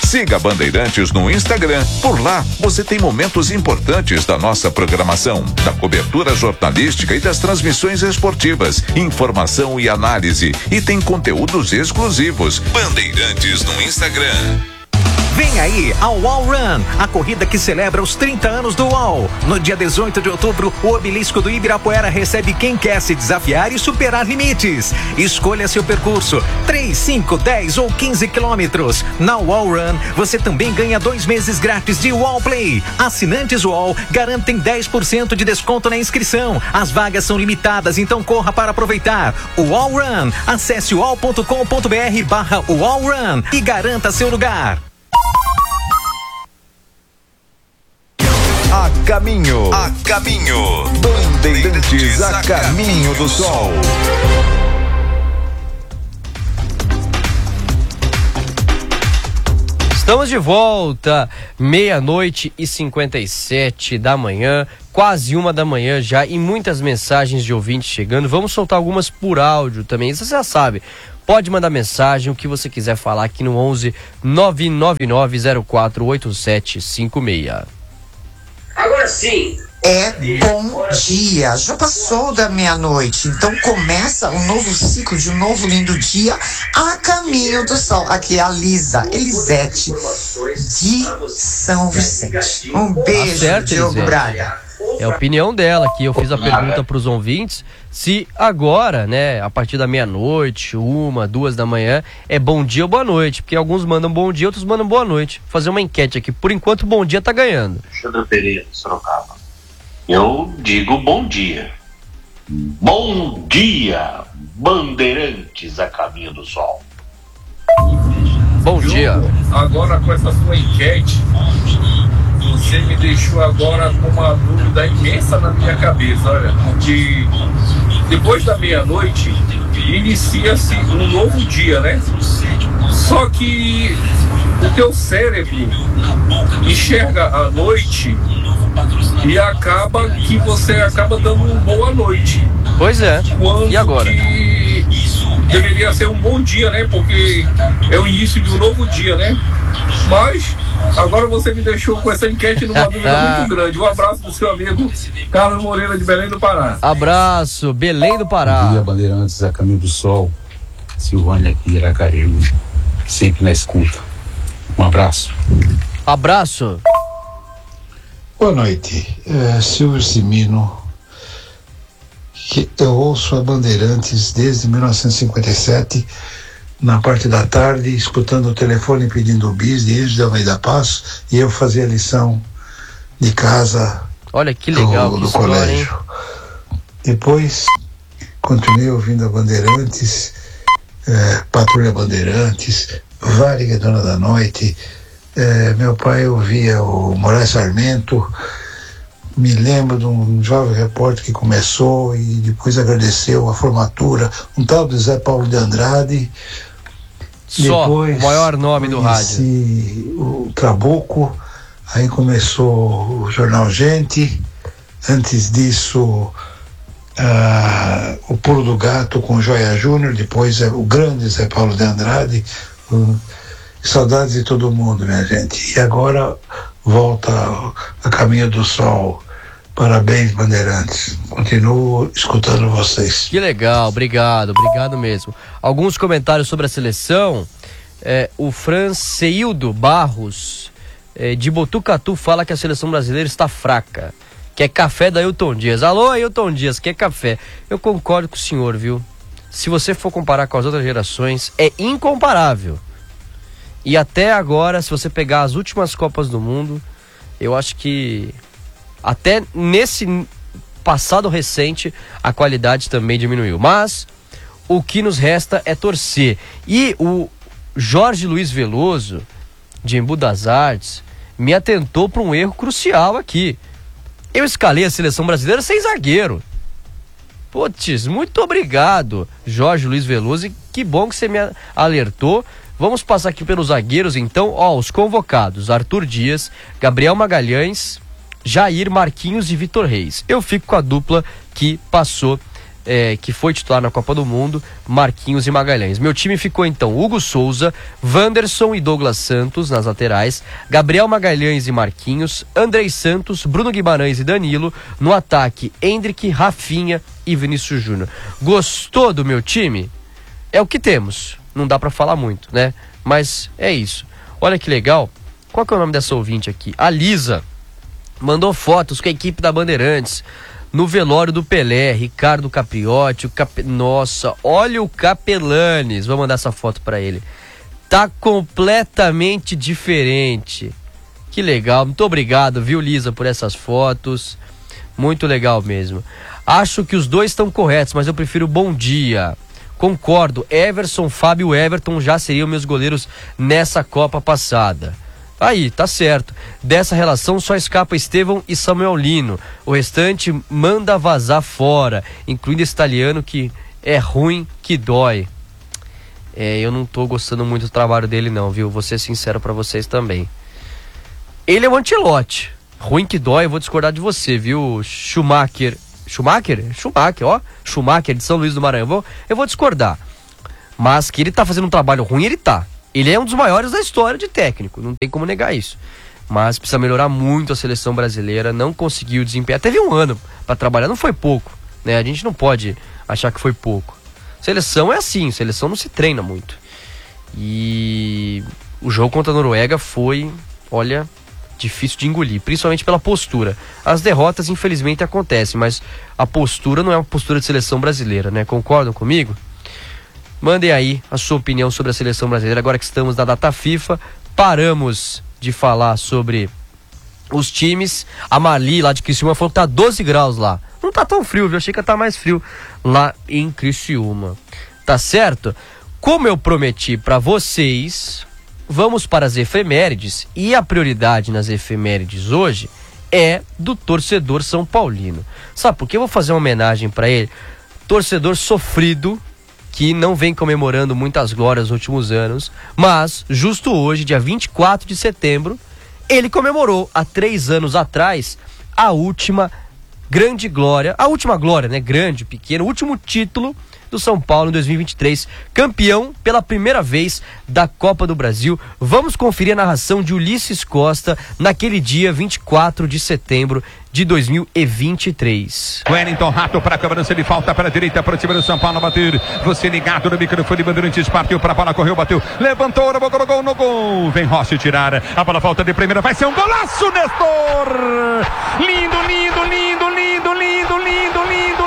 Siga a Bandeirantes no Instagram. Por lá, você tem momentos importantes da nossa programação, da cobertura jornalística e das transmissões esportivas, informação e análise. E tem conteúdos exclusivos. Bandeirantes no Instagram. Vem aí a UOL Run, a corrida que celebra os 30 anos do UOL. No dia 18 de outubro, o obelisco do Ibirapuera recebe quem quer se desafiar e superar limites. Escolha seu percurso, 3, 5, 10 ou 15 quilômetros. Na UOL Run, você também ganha 2 meses grátis de UOL Play. Assinantes UOL garantem 10% de desconto na inscrição. As vagas são limitadas, então corra para aproveitar. UOL Run, acesse uol.com.br/UOL Run e garanta seu lugar. A caminho. Bandeirantes a caminho do sol. Estamos de volta, 12:57 da manhã, quase 1 da manhã já, e muitas mensagens de ouvintes chegando. Vamos soltar algumas por áudio também, você já sabe. Pode mandar mensagem, o que você quiser falar aqui no 11 999048756. Agora sim. É bom dia, já passou da meia-noite, então começa um novo ciclo de um novo lindo dia a caminho do sol. Aqui é a Elisete de São Vicente. Um beijo, certo, Diogo Elisete. Braga. É a opinião dela aqui. Eu fiz a pergunta para os ouvintes se agora, né, a partir da meia-noite, 1, 2 da manhã, é bom dia ou boa noite. Porque alguns mandam bom dia, outros mandam boa noite. Vou fazer uma enquete aqui. Por enquanto, bom dia tá ganhando. Alexandre Pereira, Sorocaba. Eu digo bom dia. Bom dia, Bandeirantes a caminho do sol. Bom dia. Agora com essa sua enquete, você me deixou agora com uma dúvida imensa na minha cabeça, olha, porque depois da meia-noite inicia-se um novo dia, né? Só que o teu cérebro enxerga a noite e acaba que você acaba dando uma boa noite. Pois é. E agora? Que deveria ser um bom dia, né? Porque é o início de um novo dia, né? Mas agora você me deixou com essa enquete numa dúvida muito grande. Um abraço do seu amigo Carlos Moreira de Belém do Pará. Abraço, Belém do Pará. Bom dia, Bandeirantes a caminho do sol. Silvânia aqui, Iracareiro, sempre na escuta. Um abraço. Abraço. Boa noite, Silvio Cimino, que eu ouço a Bandeirantes desde 1957, na parte da tarde, escutando o telefone pedindo o bis de Êngelo de Almeida Passo, e eu fazia a lição de casa. Olha que legal, do história, colégio. hein? Depois, continuei ouvindo a Bandeirantes, Patrulha Bandeirantes, Varig, Dona da Noite. Meu pai ouvia o Moraes Sarmento. Me lembro de um jovem repórter que começou e depois agradeceu a formatura, um tal de Zé Paulo de Andrade. Só, depois, o maior nome do rádio. O Trabuco, aí começou o Jornal Gente. Antes disso, o Pulo do Gato com Joia Júnior, depois o grande Zé Paulo de Andrade. Saudades de todo mundo, minha gente. E agora volta a caminho do sol. Parabéns, Bandeirantes. Continuo escutando vocês. Que legal, obrigado mesmo. Alguns comentários sobre a seleção. O Franceildo Barros, de Botucatu, fala que a seleção brasileira está fraca. Quer café da Ailton Dias. Alô, Ailton Dias, quer café? Eu concordo com o senhor, viu? Se você for comparar com as outras gerações, é incomparável. E até agora, se você pegar as últimas Copas do Mundo, eu acho que até nesse passado recente a qualidade também diminuiu. Mas o que nos resta é torcer. E o Jorge Luiz Veloso, de Embu das Artes, me atentou para um erro crucial aqui. Eu escalei a seleção brasileira sem zagueiro. Putz, muito obrigado, Jorge Luiz Veloso. E que bom que você me alertou. Vamos passar aqui pelos zagueiros, então. Os convocados: Arthur Dias, Gabriel Magalhães, Jair, Marquinhos e Vitor Reis. Eu fico com a dupla que passou que foi titular na Copa do Mundo, Marquinhos e Magalhães. Meu time ficou então Hugo Souza, Wanderson e Douglas Santos nas laterais, Gabriel Magalhães e Marquinhos, Andrei Santos, Bruno Guimarães e Danilo, no ataque Endrick, Rafinha e Vinícius Júnior. Gostou do meu time? É o que temos, não dá pra falar muito, né? Mas é isso. Olha que legal, qual que é o nome dessa ouvinte aqui? A Lisa mandou fotos com a equipe da Bandeirantes no velório do Pelé, Ricardo Capriotti, nossa, olha o Capelanes, vou mandar essa foto pra ele. Tá completamente diferente. Que legal, muito obrigado, viu, Lisa, por essas fotos. Muito legal mesmo. Acho que os dois estão corretos, mas eu prefiro Bom Dia. Concordo, Everson, Fábio e Everton já seriam meus goleiros nessa Copa passada. Aí, tá certo. Dessa relação só escapa Estevão e Samuel Lino. O restante manda vazar fora, incluindo esse italiano que é ruim que dói. Eu não tô gostando muito do trabalho dele não, viu? Vou ser sincero pra vocês também. Ele é um Ancelotti. Ruim que dói, eu vou discordar de você, viu? Schumacher, ó. Schumacher de São Luís do Maranhão. Eu vou discordar. Mas que ele tá fazendo um trabalho ruim, ele tá. Ele é um dos maiores da história de técnico, não tem como negar isso. Mas precisa melhorar muito a seleção brasileira, não conseguiu desempenhar. Teve um ano para trabalhar, não foi pouco, né? A gente não pode achar que foi pouco. Seleção é assim, seleção não se treina muito. E o jogo contra a Noruega foi, olha, difícil de engolir, principalmente pela postura. As derrotas, infelizmente, acontecem, mas a postura não é uma postura de seleção brasileira, né? Concordam comigo? Mandem aí a sua opinião sobre a seleção brasileira. Agora que estamos na data FIFA, paramos de falar sobre os times. A Marli lá de Criciúma falou que tá 12 graus lá. Não tá tão frio, viu? Achei que ia tá mais frio lá em Criciúma. Tá certo? Como eu prometi pra vocês, vamos para as efemérides. E a prioridade nas efemérides hoje é do torcedor São Paulino. Sabe por quê? Eu vou fazer uma homenagem pra ele. Torcedor sofrido, que não vem comemorando muitas glórias nos últimos anos, mas justo hoje, dia 24 de setembro, ele comemorou há 3 anos atrás a última grande glória, né? Grande, pequeno, o último título do São Paulo em 2023, campeão pela primeira vez da Copa do Brasil. Vamos conferir a narração de Ulisses Costa naquele dia 24 de setembro de 2023. Wellington Rato para a cobrança de falta para a direita, para o time do São Paulo bater. Você ligado no microfone, Bandeirantes, partiu para a bola, correu, bateu, levantou, colocou no gol. Vem Rossi tirar, a bola volta de primeira, vai ser um golaço, Nestor! Lindo, lindo, lindo, lindo, lindo, lindo, lindo.